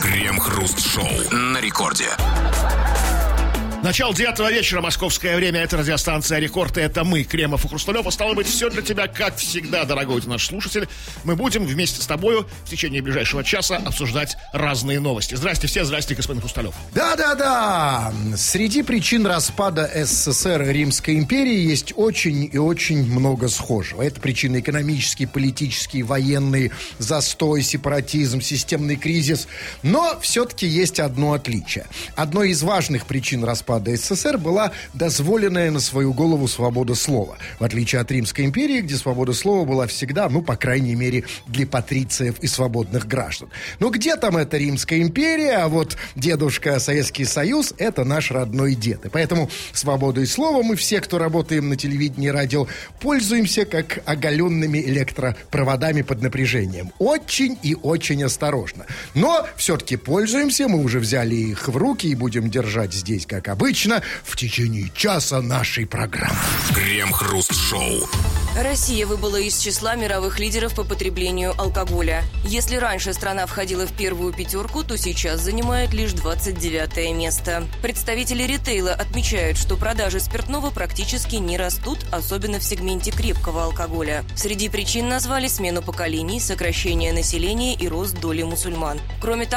Крем-хруст-шоу на рекорде. Начало 9 вечера, московское время. Это радиостанция «Рекорд», и это мы, Кремов и Хрусталев. А стало быть, все для тебя, как всегда, дорогой ты наш слушатель. Мы будем вместе с тобою в течение ближайшего часа обсуждать разные новости. Здрасте все, здрасте, господин Хрусталев. Да-да-да! Среди причин распада СССР и Римской империи есть очень и очень много схожего. Это причины экономические, политические, военные, застой, сепаратизм, системный кризис. Но все-таки есть одно отличие. Одной из важных причин распада СССР была дозволенная на свою голову свобода слова. В отличие от Римской империи, где свобода слова была всегда, по крайней мере, для патрициев и свободных граждан. Но где там эта Римская империя, а вот дедушка Советский Союз, это наш родной дед. И поэтому свободой слова мы все, кто работаем на телевидении и радио, пользуемся как оголенными электропроводами под напряжением. Очень и очень осторожно. Но все-таки пользуемся, мы уже взяли их в руки и будем держать здесь, как обычно, в течение часа нашей программы. Крем-хруст-шоу. Россия выбыла из числа мировых лидеров по потреблению алкоголя. Если раньше страна входила в первую пятерку, то сейчас занимает лишь 29 место. Представители ритейла отмечают, что продажи спиртного практически не растут, особенно в сегменте крепкого алкоголя. Среди причин назвали смену поколений, сокращение населения и рост доли мусульман. Кроме того,